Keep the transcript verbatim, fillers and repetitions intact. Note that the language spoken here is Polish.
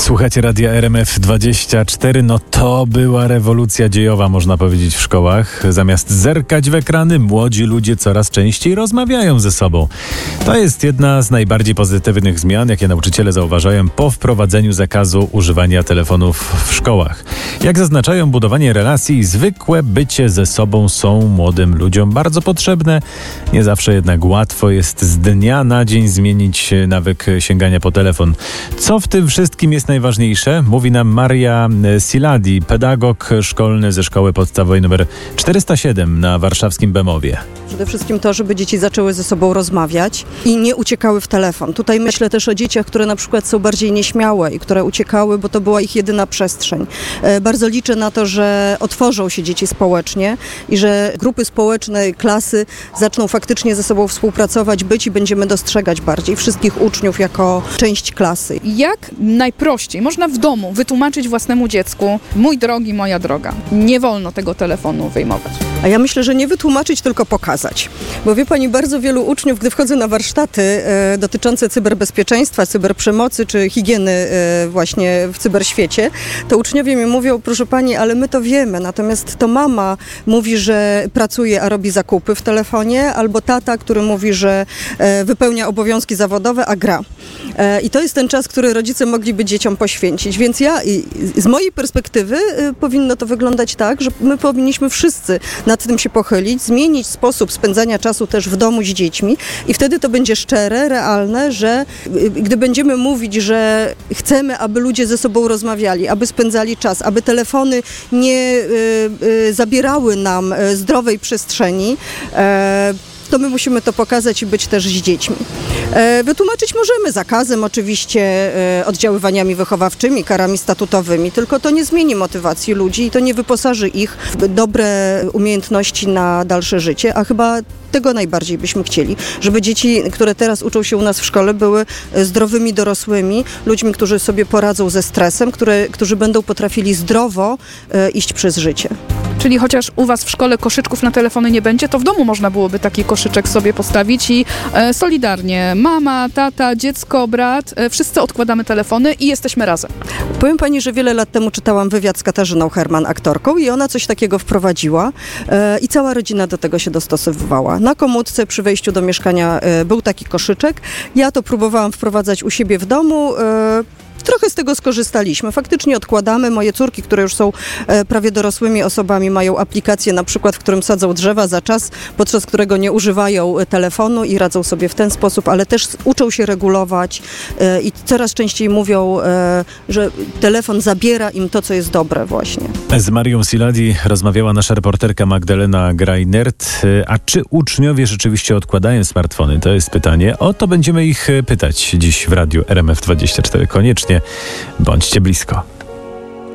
Słuchacie radia R M F dwadzieścia cztery. No to była rewolucja dziejowa, można powiedzieć, w szkołach. Zamiast zerkać w ekrany, młodzi ludzie coraz częściej rozmawiają ze sobą. To jest jedna z najbardziej pozytywnych zmian, jakie nauczyciele zauważają po wprowadzeniu zakazu używania telefonów w szkołach. Jak zaznaczają, budowanie relacji i zwykłe bycie ze sobą są młodym ludziom bardzo potrzebne. Nie zawsze jednak łatwo jest z dnia na dzień zmienić nawyk sięgania po telefon. Co w tym wszystkim jest najważniejsze? Mówi nam Maria Siladi, pedagog szkolny ze szkoły podstawowej nr czterysta siedem na warszawskim Bemowie. Przede wszystkim to, żeby dzieci zaczęły ze sobą rozmawiać i nie uciekały w telefon. Tutaj myślę też o dzieciach, które na przykład są bardziej nieśmiałe i które uciekały, bo to była ich jedyna przestrzeń. E, bardzo liczę na to, że otworzą się dzieci społecznie i że grupy społeczne, klasy zaczną faktycznie ze sobą współpracować, być i będziemy dostrzegać bardziej wszystkich uczniów jako część klasy. Jak najprościej można w domu wytłumaczyć własnemu dziecku: mój drogi, moja droga, nie wolno tego telefonu wyjmować? A ja myślę, że nie wytłumaczyć, tylko pokazać. Bo wie pani, bardzo wielu uczniów, gdy wchodzę na warsztaty e, dotyczące cyberbezpieczeństwa, cyberprzemocy czy higieny e, właśnie w cyberświecie, to uczniowie mi mówią: proszę pani, ale my to wiemy, natomiast to mama mówi, że pracuje, a robi zakupy w telefonie, albo tata, który mówi, że e, wypełnia obowiązki zawodowe, a gra. E, I to jest ten czas, który rodzice mogliby dzieciom poświęcić. Więc ja, i, z mojej perspektywy e, powinno to wyglądać tak, że my powinniśmy wszyscy nad tym się pochylić, zmienić sposób spędzania czasu też w domu z dziećmi i wtedy to będzie szczere, realne, że gdy będziemy mówić, że chcemy, aby ludzie ze sobą rozmawiali, aby spędzali czas, aby telefony nie y, y, zabierały nam zdrowej przestrzeni, y, to my musimy to pokazać i być też z dziećmi. E, wytłumaczyć możemy zakazem, oczywiście e, oddziaływaniami wychowawczymi, karami statutowymi, tylko to nie zmieni motywacji ludzi i to nie wyposaży ich w dobre umiejętności na dalsze życie, a chyba tego najbardziej byśmy chcieli, żeby dzieci, które teraz uczą się u nas w szkole, były zdrowymi dorosłymi, ludźmi, którzy sobie poradzą ze stresem, które, którzy będą potrafili zdrowo e, iść przez życie. Czyli chociaż u was w szkole koszyczków na telefony nie będzie, to w domu można byłoby taki koszyczek sobie postawić i e, solidarnie mama, tata, dziecko, brat, e, wszyscy odkładamy telefony i jesteśmy razem. Powiem pani, że wiele lat temu czytałam wywiad z Katarzyną Herman, aktorką, i ona coś takiego wprowadziła e, i cała rodzina do tego się dostosowywała. Na komódce przy wejściu do mieszkania e, był taki koszyczek. Ja to próbowałam wprowadzać u siebie w domu. E, Trochę z tego skorzystaliśmy. Faktycznie odkładamy. Moje córki, które już są e, prawie dorosłymi osobami, mają aplikację na przykład, w którym sadzą drzewa za czas, podczas którego nie używają e, telefonu i radzą sobie w ten sposób, ale też uczą się regulować e, i coraz częściej mówią, e, że telefon zabiera im to, co jest dobre właśnie. Z Marią Siladi rozmawiała nasza reporterka Magdalena Grajnert. A czy uczniowie rzeczywiście odkładają smartfony? To jest pytanie. O to będziemy ich pytać dziś w radiu R M F dwadzieścia cztery. Koniecznie bądźcie blisko.